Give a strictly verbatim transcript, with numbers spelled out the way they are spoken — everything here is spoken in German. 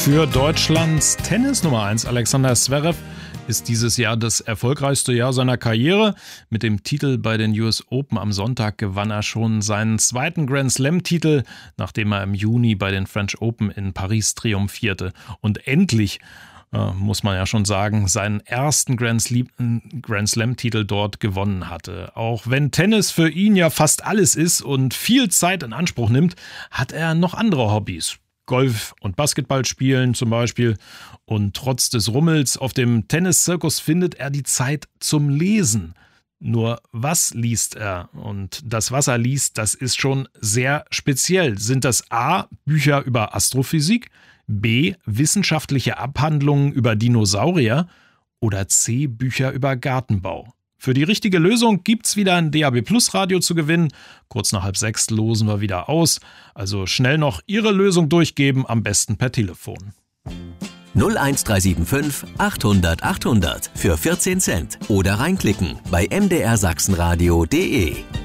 Für Deutschlands Tennis Nummer eins Alexander Zverev ist dieses Jahr das erfolgreichste Jahr seiner Karriere. Mit dem Titel bei den U S Open am Sonntag gewann er schon seinen zweiten Grand Slam-Titel, nachdem er im Juni bei den French Open in Paris triumphierte. Und endlich, äh, muss man ja schon sagen, seinen ersten Grand Slam-Titel dort gewonnen hatte. Auch wenn Tennis für ihn ja fast alles ist und viel Zeit in Anspruch nimmt, hat er noch andere Hobbys. Golf und Basketball spielen zum Beispiel. Und trotz des Rummels auf dem Tenniszirkus findet er die Zeit zum Lesen. Nur was liest er? Und das, was er liest, das ist schon sehr speziell. Sind das A. Bücher über Astrophysik, B. wissenschaftliche Abhandlungen über Dinosaurier oder C. Bücher über Gartenbau? Für die richtige Lösung gibt's wieder ein D A B Plus Radio zu gewinnen. Kurz nach halb sechs losen wir wieder aus. Also schnell noch Ihre Lösung durchgeben, am besten per Telefon. null eins drei sieben fünf achthundert achthundert für vierzehn Cent oder reinklicken bei m d r sachsenradio punkt d e.